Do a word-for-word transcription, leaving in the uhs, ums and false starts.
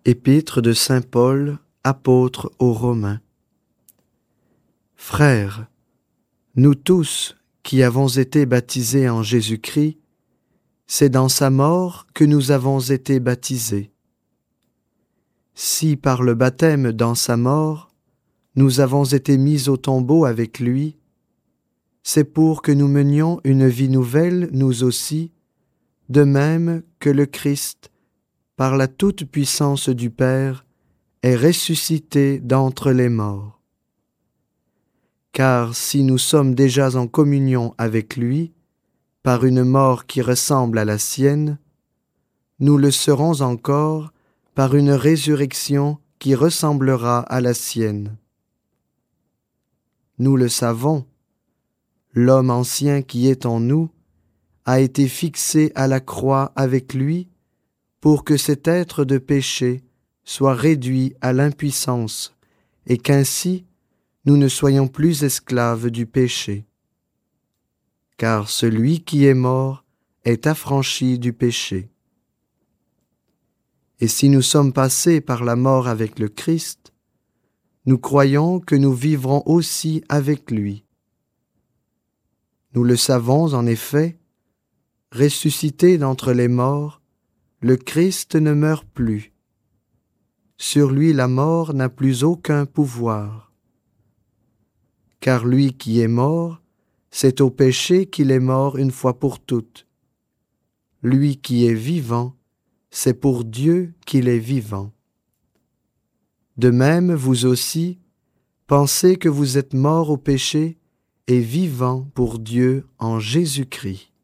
Épître de saint Paul, apôtre aux Romains. Frères, nous tous qui avons été baptisés en Jésus-Christ, c'est dans sa mort que nous avons été baptisés. Si par le baptême dans sa mort, nous avons été mis au tombeau avec lui, c'est pour que nous menions une vie nouvelle, nous aussi, de même que le Christ, par la toute-puissance du Père, est ressuscité d'entre les morts. Car si nous sommes déjà en communion avec lui, par une mort qui ressemble à la sienne, nous le serons encore par une résurrection qui ressemblera à la sienne. Nous le savons, l'homme ancien qui est en nous a été fixé à la croix avec lui pour que cet être de péché soit réduit à l'impuissance et qu'ainsi nous ne soyons plus esclaves du péché. Car celui qui est mort est affranchi du péché. Et si nous sommes passés par la mort avec le Christ, nous croyons que nous vivrons aussi avec lui. Nous le savons en effet, ressuscité d'entre les morts, le Christ ne meurt plus. Sur lui la mort n'a plus aucun pouvoir. Car lui qui est mort, c'est au péché qu'il est mort une fois pour toutes. Lui qui est vivant, c'est pour Dieu qu'il est vivant. De même, vous aussi, pensez que vous êtes morts au péché et vivants pour Dieu en Jésus-Christ.